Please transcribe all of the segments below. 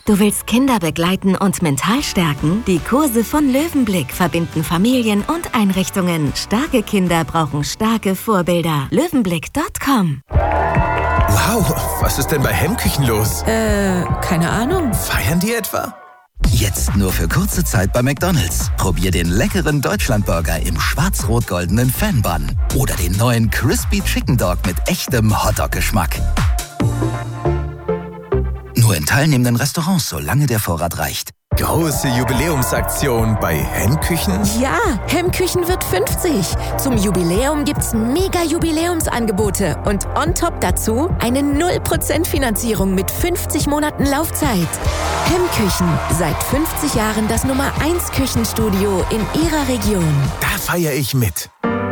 Du willst Kinder begleiten und mental stärken? Die Kurse von Löwenblick verbinden Familien und Einrichtungen. Starke Kinder brauchen starke Vorbilder. Löwenblick.com. Wow, was ist denn bei Hemmküchen los? Keine Ahnung. Feiern die etwa? Jetzt nur für kurze Zeit bei McDonald's. Probier den leckeren Deutschlandburger im schwarz-rot-goldenen Fan-Bun. Oder den neuen Crispy Chicken Dog mit echtem Hotdog-Geschmack. Nur in teilnehmenden Restaurants, solange der Vorrat reicht. Große Jubiläumsaktion bei Hemmküchen? Ja, Hemmküchen wird 50. Zum Jubiläum gibt's mega Jubiläumsangebote. Und on top dazu eine 0% Finanzierung mit 50 Monaten Laufzeit. Hemmküchen, seit 50 Jahren das Nummer 1 Küchenstudio in Ihrer Region. Da feiere ich mit.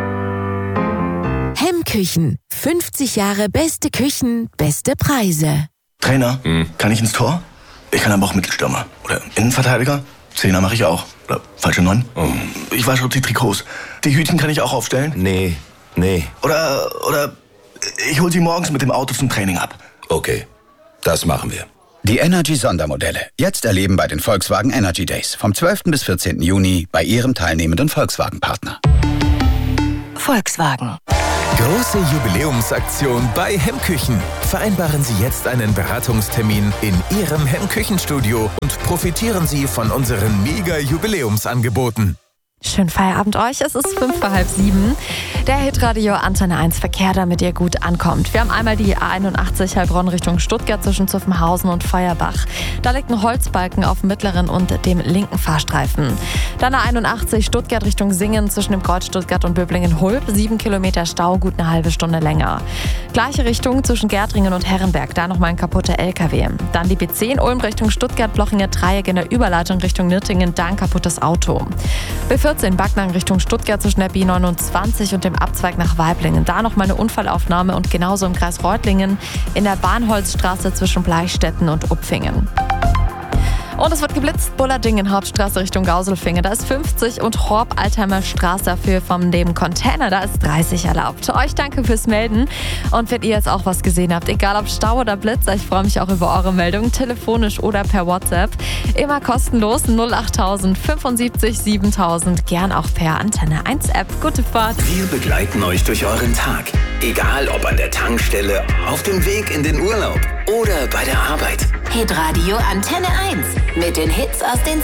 Hemmküchen, 50 Jahre beste Küchen, beste Preise. Trainer, kann ich ins Tor? Ich kann aber auch Mittelstürmer. Oder Innenverteidiger? Zehner mache ich auch. Oder falsche 9. Ich wasche die Trikots. Die Hütchen kann ich auch aufstellen? Nee. Oder ich hole sie morgens mit dem Auto zum Training ab. Okay, das machen wir. Die Energy-Sondermodelle. Jetzt erleben bei den Volkswagen Energy Days. Vom 12. bis 14. Juni bei Ihrem teilnehmenden Volkswagen-Partner. Volkswagen. Große Jubiläumsaktion bei Hemmküchen. Vereinbaren Sie jetzt einen Beratungstermin in Ihrem Hemmküchenstudio und profitieren Sie von unseren Mega-Jubiläumsangeboten. Schönen Feierabend euch, es ist 6:55. Der Hitradio Antenne 1 Verkehr, damit ihr gut ankommt. Wir haben einmal die A81 Heilbronn Richtung Stuttgart zwischen Zuffenhausen und Feuerbach. Da liegt ein Holzbalken auf dem mittleren und dem linken Fahrstreifen. Dann A81 Stuttgart Richtung Singen zwischen dem Kreuz Stuttgart und Böblingen-Hulb. 7 Kilometer Stau, gut eine halbe Stunde länger. Gleiche Richtung zwischen Gärtringen und Herrenberg, da nochmal ein kaputter LKW. Dann die B10 Ulm Richtung Stuttgart, Blochinger Dreieck in der Überleitung Richtung Nürtingen, da ein kaputtes Auto. B14 Backnang Richtung Stuttgart zwischen der B29 und dem Abzweig nach Waiblingen. Da noch mal eine Unfallaufnahme und genauso im Kreis Reutlingen in der Bahnholzstraße zwischen Bleichstätten und Upfingen. Und es wird geblitzt, Bullardingen, Hauptstraße Richtung Gauselfingen. Da ist 50 und Horb-Altheimer Straße dafür von dem Container. Da ist 30 erlaubt. Euch danke fürs Melden. Und wenn ihr jetzt auch was gesehen habt, egal ob Stau oder Blitz, ich freue mich auch über eure Meldungen, telefonisch oder per WhatsApp. Immer kostenlos 08000 75 7000. Gern auch per Antenne 1 App. Gute Fahrt. Wir begleiten euch durch euren Tag. Egal ob an der Tankstelle, auf dem Weg in den Urlaub oder bei der Arbeit. Hitradio Antenne 1 mit den Hits aus den